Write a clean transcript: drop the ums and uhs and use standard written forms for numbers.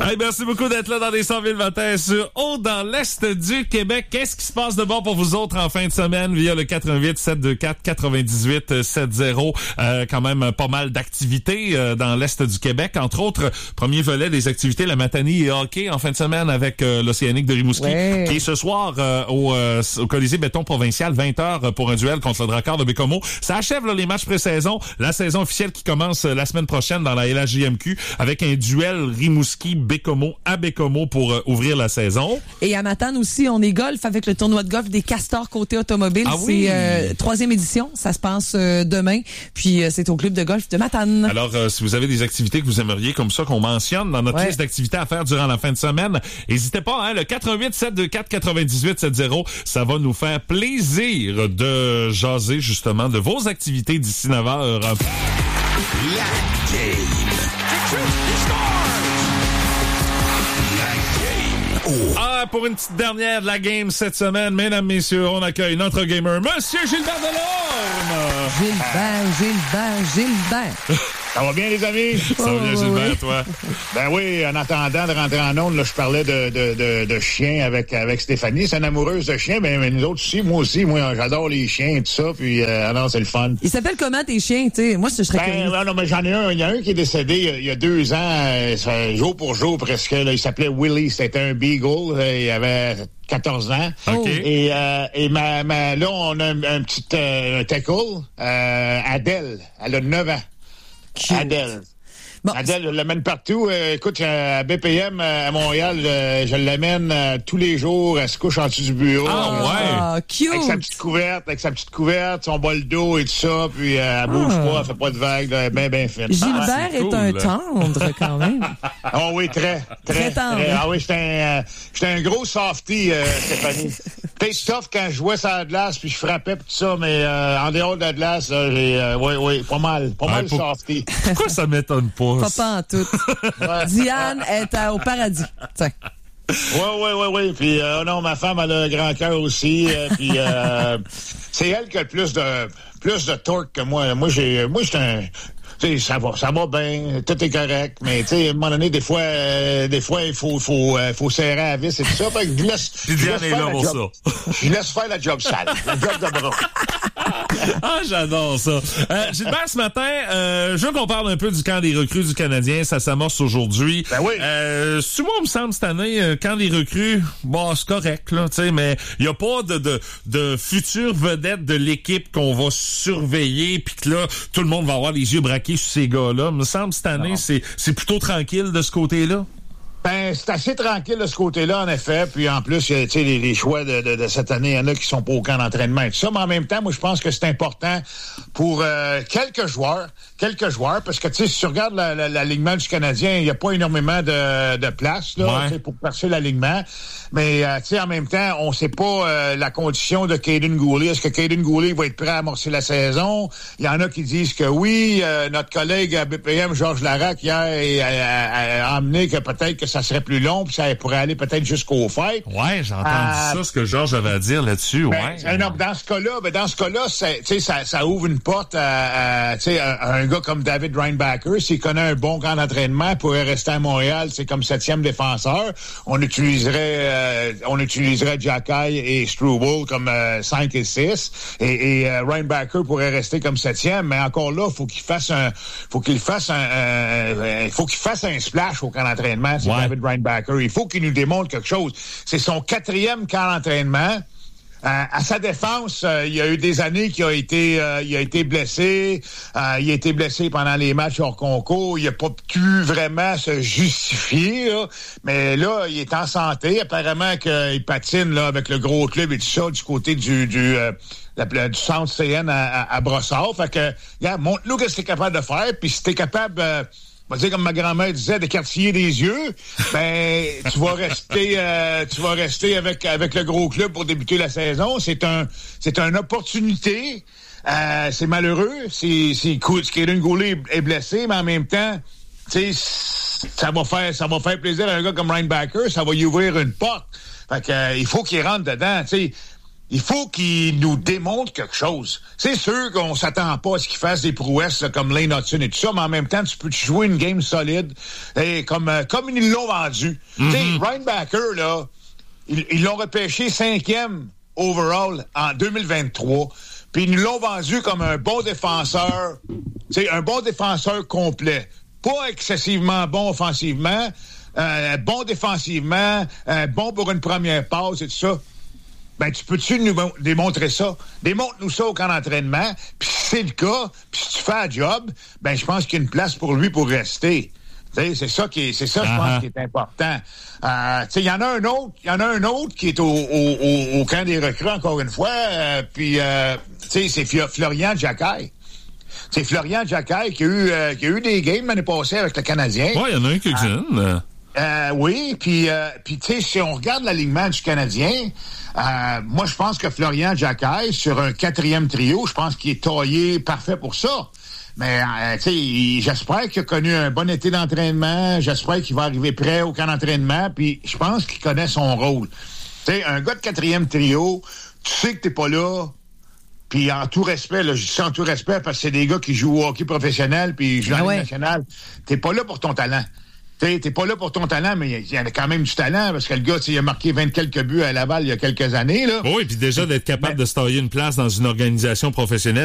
Hey, merci beaucoup d'être là dans les 100 000 matins sur Haut dans l'Est du Québec. Qu'est-ce qui se passe de bon pour vous autres en fin de semaine via le 88-724-98-70? Quand même pas mal d'activités dans l'Est du Québec. Entre autres, premier volet des activités, la Matanie et hockey en fin de semaine avec l'Océanique de Rimouski, qui est ce soir au Colisée Béton Provincial, 20h pour un duel contre le Drakkar de Bécomo. Ça achève là, les matchs pré-saison. La saison officielle qui commence la semaine prochaine dans la LHJMQ avec un duel Rimouski-Bécomo à Bécomo pour ouvrir la saison. Et à Matane aussi, on est golf avec le tournoi de golf des Castors côté automobile. C'est 3e édition. Ça se passe demain. Puis c'est au club de golf de Matane. Alors, si vous avez des activités que vous aimeriez comme ça, qu'on mentionne dans notre liste d'activités à faire durant la fin de semaine, n'hésitez pas, hein, le 88-724-98-70. Ça va nous faire plaisir de jaser justement de vos activités d'ici 9h. La game. Pour une petite dernière de la game cette semaine, mesdames, messieurs, on accueille notre gamer, Monsieur Gilbert Delorme. Gilbert. Ça va bien, les amis? Ça va bien, Gilbert, toi? Ben oui, en attendant de rentrer en onde, là, je parlais de chiens avec Stéphanie. C'est une amoureuse de chiens, mais nous autres aussi, moi, j'adore les chiens et tout ça, puis non, c'est le fun. Ils s'appellent comment tes chiens, tu sais? Moi, je serais curieux. Non, mais j'en ai un. Il y a un qui est décédé il y a 2 ans, jour pour jour presque. Là, il s'appelait Willie, c'était un beagle. Il avait 14 ans. OK. Et là, on a un petit tackle, Adèle. Elle a 9 ans. Cute. Adèle. Bon, Adèle, je l'amène partout. Écoute, à BPM, à Montréal, je l'amène tous les jours. Elle se couche en dessous du bureau. Cute. Avec sa petite couverte, son bol d'eau et tout ça. Puis elle bouge pas, elle fait pas de vagues. Bien fine. Gilbert est un tendre, quand même. Oh oui, très tendre. Ah oui, j'étais un gros softie, Stéphanie. Peut-être tough quand je jouais sur la glace puis je frappais pis tout ça, mais en dehors de la glace, j'ai pas mal softie. Pourquoi ça m'étonne pas? Pas en tout. Diane est au paradis. Tiens. Oui. Puis non, ma femme elle a un grand cœur aussi. Puis c'est elle qui a plus de torque que moi. Moi, j'étais un. Tu sais, ça va bien, tout est correct, mais tu sais, à un moment donné, des fois, il faut serrer à la vis et tout ça. Fait que je laisse faire la job sale, la job de bras. J'adore ça. Gilbert, ce matin, je veux qu'on parle un peu du camp des recrues du Canadien. Ça s'amorce aujourd'hui. Ben oui. Moi, il me semble, cette année, camp des recrues, c'est correct, là, tu sais, mais il n'y a pas de future vedette de l'équipe qu'on va surveiller puis que là, tout le monde va avoir les yeux braqués sur ces gars-là. Il me semble, cette année, c'est plutôt tranquille de ce côté-là. Ben, c'est assez tranquille de ce côté-là, en effet. Puis en plus, il y a les choix de cette année, il y en a qui sont pas au camp d'entraînement et tout ça. Mais en même temps, moi, je pense que c'est important pour quelques joueurs, parce que tu sais, si tu regardes l'alignement du Canadien, il n'y a pas énormément de place là, pour percer l'alignement. Mais tu sais, en même temps, on sait pas la condition de Caden Goulet. Est-ce que Caden Goulet va être prêt à amorcer la saison? Il y en a qui disent que oui. Notre collègue à BPM, Georges Larac, hier, a amené que peut-être que ça serait plus long, puis ça pourrait aller peut-être jusqu'aux fêtes. Ouais, j'ai entendu ça, ce que Georges avait à dire là-dessus. Non, dans ce cas-là, ça ouvre une porte à un gars comme David Reinbacher. S'il connaît un bon camp d'entraînement, il pourrait rester à Montréal, c'est comme 7e défenseur. On utiliserait Jacky et Struble comme 5 et 6. Et Reinbacher pourrait rester comme 7e, mais encore là, faut qu'il fasse un splash au camp d'entraînement. David Reinbacher. Il faut qu'il nous démontre quelque chose. C'est son 4e camp d'entraînement. À sa défense, il y a eu des années qu'il a été blessé. Il a été blessé pendant les matchs hors concours. Il n'a pas pu vraiment se justifier. Là. Mais là, il est en santé. Apparemment qu'il patine là avec le gros club et tout ça du côté du centre CN à Brossard. Fait que, regarde, montre-nous ce que t'es capable de faire. Puis si t'es capable... on va dire comme ma grand-mère disait, d'écartiller des yeux, ben tu vas rester avec le gros club pour débuter la saison. C'est une opportunité. C'est malheureux. Caden Goulet est blessé, mais en même temps, tu sais, ça va faire plaisir à un gars comme Reinbacher. Ça va y ouvrir une porte. Fait que il faut qu'il rentre dedans. Tu sais, il faut qu'il nous démontre quelque chose. C'est sûr qu'on s'attend pas à ce qu'il fasse des prouesses là, comme Lane Hudson et tout ça, mais en même temps, tu peux jouer une game solide et comme ils l'ont vendu. Tu sais, Ryan Backer, là, ils l'ont repêché 5e overall en 2023, puis ils nous l'ont vendu comme un bon défenseur, tu sais, un bon défenseur complet. Pas excessivement bon offensivement, bon défensivement, bon pour une première passe et tout ça. Ben, tu peux-tu nous démontrer ça? Démontre-nous ça au camp d'entraînement. Puis si c'est le cas, puis si tu fais un job, ben, je pense qu'il y a une place pour lui pour rester. T'sais, c'est ça, je pense, qui est important. Il y en a un autre qui est au camp des recrues, encore une fois. C'est Florian Jacquet. C'est Florian Jacquet qui a eu des games l'année passée avec le Canadien. Ouais, il y en a un quelques-unes. Oui, puis tu sais, si on regarde l'alignement du Canadien, moi, je pense que Florian Jacquet, sur un 4e trio, je pense qu'il est taillé parfait pour ça. Mais, tu sais, j'espère qu'il a connu un bon été d'entraînement. J'espère qu'il va arriver prêt au camp d'entraînement. Puis, je pense qu'il connaît son rôle. Tu sais, un gars de 4e trio, tu sais que t'es pas là. Puis, en tout respect, là, je dis ça en tout respect parce que c'est des gars qui jouent au hockey professionnel puis ils jouent en Ligue nationale. T'es pas là pour ton talent. T'es pas là pour ton talent, mais il y en a quand même du talent, parce que le gars, il a marqué 20 quelques buts à Laval il y a quelques années, là. Oui, puis déjà d'être capable de se tailler une place dans une organisation professionnelle.